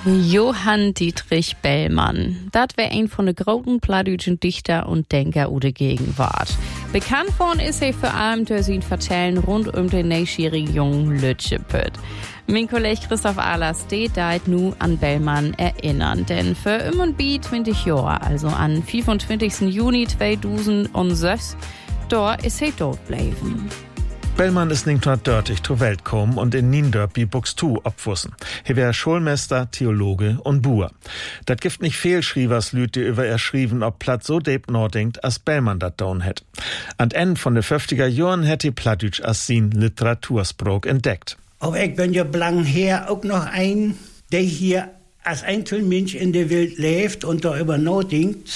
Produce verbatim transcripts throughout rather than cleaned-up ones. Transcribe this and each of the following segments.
Johann Dietrich Bellmann. Das wär ein von den großen plattdütschen Dichter und Denker der Gegenwart. Bekannt worden ist er vor allem durch sein Vertellen rund um den neunjährigen jungen Lütschepüt. Mein Kollege Christoph Ahlers steht deit nu an Bellmann erinnern, denn für immer wie zwanzig Jahre, also an fünfundzwanzigsten Juni zweitausendsechs, dort ist er tot bleiben. Bellmann ist neunzehnhundertdreißig zur Welt gekommen und in Niendorp wie Buxtehude abwussen. Er wär Schulmeister, Theologe und Buer. Dat gibt nicht viel Schrievers Lüte über er schrieben, ob Platt so deep nachdenkt, als Bellmann dat down hätt. An Ende von de fünfziger Jahren hätt die Plattdütsch als sin Literatursprog entdeckt. Aber ich bin ja lang her auch noch ein, der hier als Einzelmensch in der Welt lebt und darüber nachdenkt,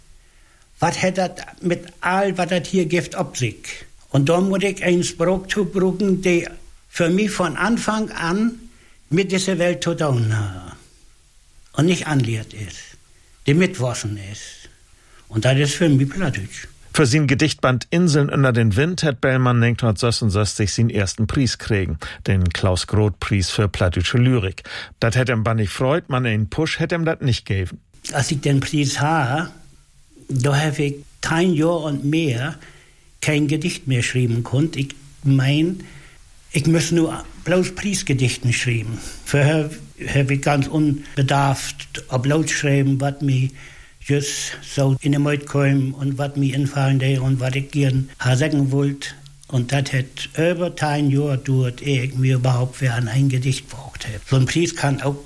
was hat das mit all, was das hier gibt, ob sich. Und da muss ich einen Spruch zubrücken, der für mich von Anfang an mit dieser Welt zu tun hat. Und nicht anlehrt ist, der mitwaschen ist. Und das ist für mich Plattdütsch. Für sein Gedichtband Inseln unter den Wind hat Bellmann neunzehnhundertsechsundsechzig seinen ersten Preis kriegen, den Klaus-Groth-Preis für plattdütsche Lyrik. Das hätte ihm bannig freut, man einen Push hätte ihm das nicht gegeben. Als ich den Preis habe, da habe ich kein Jahr und mehr kein Gedicht mehr schreiben konnte. Ich mein, ich muss nur bloß Preisgedichten schreiben. Vorher habe ich ganz unbedarft bloß schreiben, was mir just so in den Mund kam und was mir infallen der und was ich gern sagen wollte. Und das hat über ein Jahr gedauert, ehe ich mir überhaupt für ein Gedicht braucht habe. So ein Preis kann auch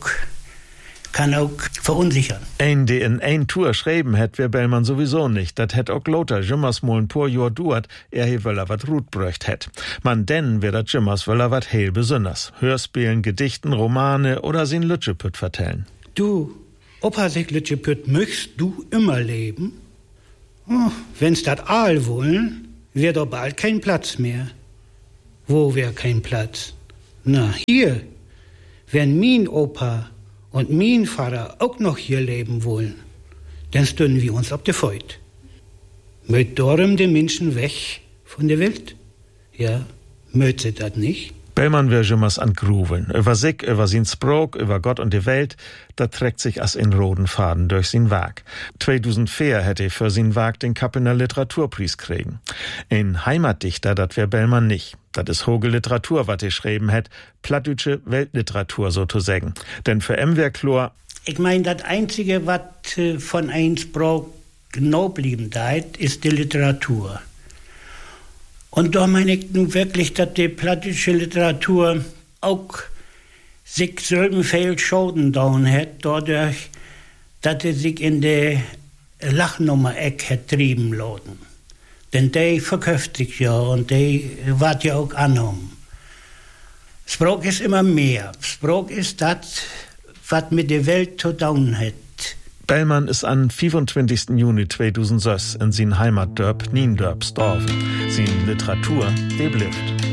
kann auch verunsichern. Ein, der in ein Tour schreiben hätt, wär Bellmann sowieso nicht. Dat hätt auch Lothar Jimmers mal ein paar Jahr duert, er he wöller wat Rut bröcht hätt. Man denn wär dat Jimmers wöller wat heil besonders. Hörspielen, Gedichten, Romane oder sin Lütschepüt vertellen. Du, Opa sich Lütschepüt, möchtest du immer leben? Oh, wenn's dat all wollen, wär doch bald kein Platz mehr. Wo wär kein Platz? Na, hier. Wenn mein Opa und mein Vater auch noch hier leben wollen, dann stünden wir uns auf der Feut. Möt darum die Menschen weg von der Welt? Ja, möt sie das nicht? Bellmann wär Jimmers an Gruveln. Über sich, über sin Sprog, über Gott und die Welt, da trägt sich as in roten Faden durch sin Werk. zweitausendvier hätte er für sin Werk den Kappener Literaturpreis kriegen. Ein Heimatdichter, dat wär Bellmann nicht. Das ist hohe Literatur, wat er schreiben hätt, plattdütsche Weltliteratur so zu sagen. Denn für em wär klar, ich mein, das Einzige, was von ein Sprach genau blieben deit, ist die Literatur. Und da meine ich nun wirklich, dass die plattdütsche Literatur auch sich selben viel Schaden down hat, dadurch, dass sie sich in der Lachnummer-Eck hat trieben lassen. Denn die verkauft sich ja und die wird ja auch angenommen. Sprach ist immer mehr. Sprach ist das, was mit der Welt zu tun hat. Bellmann ist an fünfundzwanzigsten Juni zweitausendsechs in sin Heimatdorp Niendorp gestorben. Sin Literatur, die blifft.